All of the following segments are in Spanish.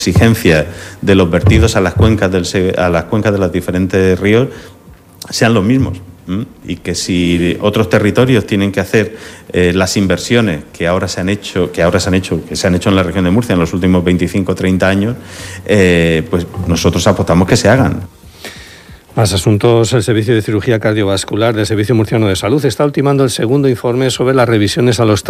exigencias de los vertidos a las cuencas de los diferentes ríos sean los mismos. Y que si otros territorios tienen que hacer las inversiones que se han hecho en la región de Murcia en los últimos 25 o 30 años, pues nosotros apostamos que se hagan. Más asuntos. El Servicio de Cirugía Cardiovascular del Servicio Murciano de Salud está ultimando el segundo informe sobre las revisiones a los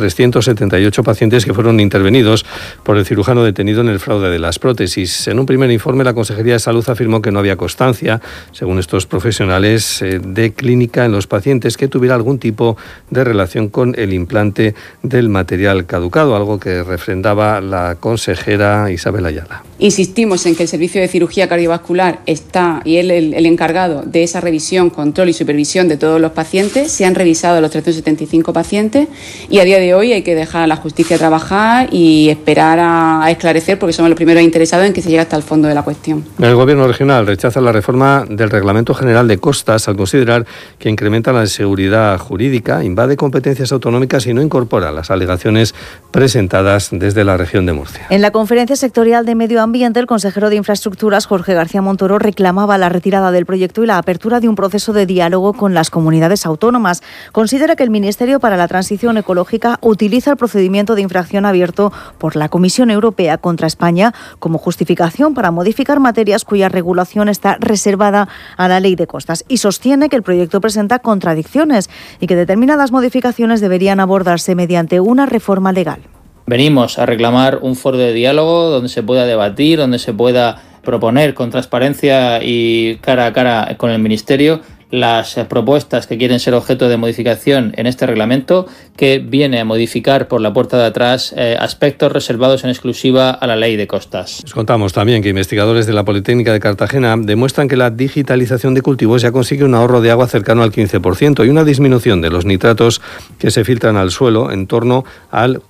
378 pacientes que fueron intervenidos por el cirujano detenido en el fraude de las prótesis. En un primer informe, la Consejería de Salud afirmó que no había constancia, según estos profesionales, de clínica en los pacientes que tuviera algún tipo de relación con el implante del material caducado, algo que refrendaba la consejera Isabel Ayala. Insistimos en que el Servicio de Cirugía Cardiovascular está, y él el encargado de esa revisión, control y supervisión de todos los pacientes. Se han revisado a los 375 pacientes y a día de hoy hay que dejar a la justicia trabajar y esperar a esclarecer, porque somos los primeros interesados en que se llegue hasta el fondo de la cuestión. El Gobierno regional rechaza la reforma del Reglamento General de Costas al considerar que incrementa la inseguridad jurídica, invade competencias autonómicas y no incorpora las alegaciones presentadas desde la región de Murcia. En la conferencia sectorial de Medio Ambiente, el consejero de Infraestructuras, Jorge García Montoro, reclamaba la retirada del proyecto y la apertura de un proceso de diálogo con las comunidades autónomas. Considera que el Ministerio para la Transición Ecológica utiliza el procedimiento de infracción abierto por la Comisión Europea contra España como justificación para modificar materias cuya regulación está reservada a la Ley de Costas, y sostiene que el proyecto presenta contradicciones y que determinadas modificaciones deberían abordarse mediante una reforma legal. Venimos a reclamar un foro de diálogo donde se pueda debatir, donde se pueda proponer con transparencia y cara a cara con el Ministerio las propuestas que quieren ser objeto de modificación en este reglamento, que viene a modificar por la puerta de atrás aspectos reservados en exclusiva a la Ley de Costas. Les contamos también que investigadores de la Politécnica de Cartagena demuestran que la digitalización de cultivos ya consigue un ahorro de agua cercano al 15% y una disminución de los nitratos que se filtran al suelo en torno al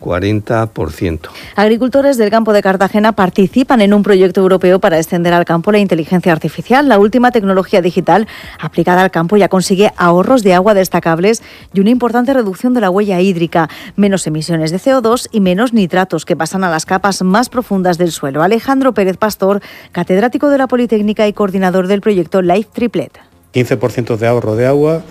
40%. Agricultores del campo de Cartagena participan en un proyecto europeo para extender al campo la inteligencia artificial. La última tecnología digital aplicada al campo ya consigue ahorros de agua destacables y una importante reducción de la huella hídrica, menos emisiones de CO2 y menos nitratos que pasan a las capas más profundas del suelo. Alejandro Pérez Pastor, catedrático de la Politécnica y coordinador del proyecto Life Triplet. 15% de ahorro de agua,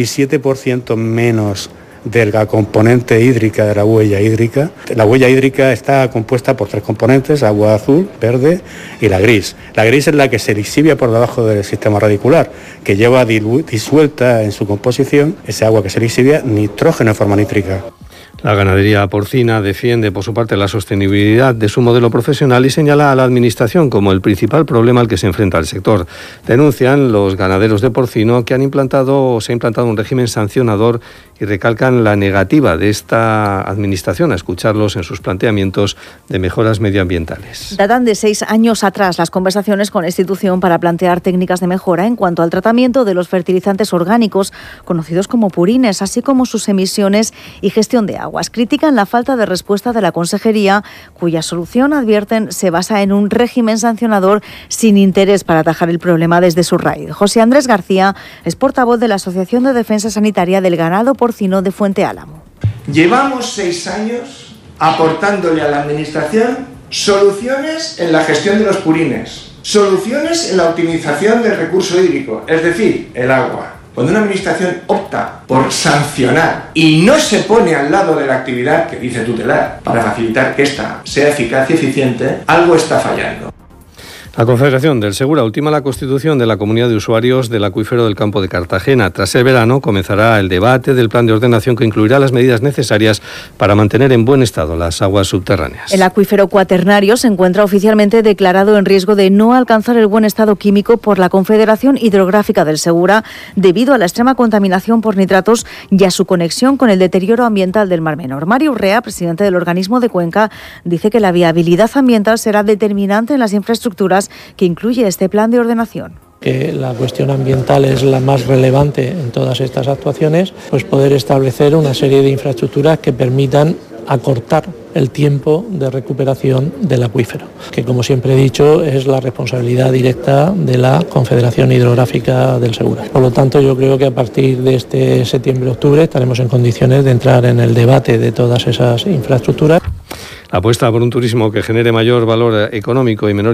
37% menos de la componente hídrica de la huella hídrica. La huella hídrica está compuesta por 3 componentes: agua azul, verde y la gris. La gris es la que se exhibia por debajo del sistema radicular, que lleva disuelta en su composición ese agua que se exhibia nitrógeno en forma nítrica. La ganadería porcina defiende, por su parte, la sostenibilidad de su modelo profesional y señala a la Administración como el principal problema al que se enfrenta el sector. Denuncian los ganaderos de porcino que se ha implantado un régimen sancionador y recalcan la negativa de esta Administración a escucharlos en sus planteamientos de mejoras medioambientales. Datan de 6 años atrás las conversaciones con la institución para plantear técnicas de mejora en cuanto al tratamiento de los fertilizantes orgánicos, conocidos como purines, así como sus emisiones y gestión de aguas. Critican la falta de respuesta de la Consejería, cuya solución, advierten, se basa en un régimen sancionador sin interés para atajar el problema desde su raíz. José Andrés García es portavoz de la Asociación de Defensa Sanitaria del Ganado Porcino de Fuente Álamo. Llevamos 6 años aportándole a la Administración soluciones en la gestión de los purines, soluciones en la optimización del recurso hídrico, es decir, el agua. Cuando una administración opta por sancionar y no se pone al lado de la actividad que dice tutelar para facilitar que ésta sea eficaz y eficiente, algo está fallando. La Confederación del Segura ultima la constitución de la Comunidad de Usuarios del Acuífero del Campo de Cartagena. Tras el verano comenzará el debate del plan de ordenación que incluirá las medidas necesarias para mantener en buen estado las aguas subterráneas. El acuífero cuaternario se encuentra oficialmente declarado en riesgo de no alcanzar el buen estado químico por la Confederación Hidrográfica del Segura debido a la extrema contaminación por nitratos y a su conexión con el deterioro ambiental del Mar Menor. Mario Urrea, presidente del organismo de Cuenca, dice que la viabilidad ambiental será determinante en las infraestructuras que incluye este plan de ordenación. Que la cuestión ambiental es la más relevante en todas estas actuaciones, pues poder establecer una serie de infraestructuras que permitan acortar el tiempo de recuperación del acuífero, que como siempre he dicho es la responsabilidad directa de la Confederación Hidrográfica del Segura. Por lo tanto, yo creo que a partir de este septiembre-octubre estaremos en condiciones de entrar en el debate de todas esas infraestructuras. Apuesta por un turismo que genere mayor valor económico y menor